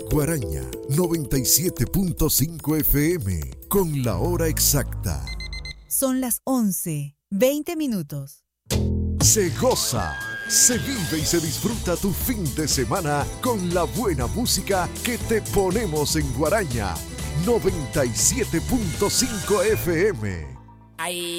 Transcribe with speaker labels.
Speaker 1: Guaraña 97.5 FM con la hora exacta.
Speaker 2: Son las 11:20.
Speaker 1: Se goza, se vive y se disfruta tu fin de semana con la buena música que te ponemos en Guaraña 97.5 FM.
Speaker 3: Ay.